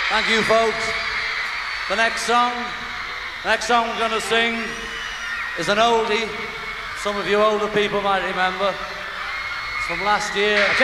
Thank you, folks. The next song we're going to sing is an oldie. Some of you older people might remember. It's from last year.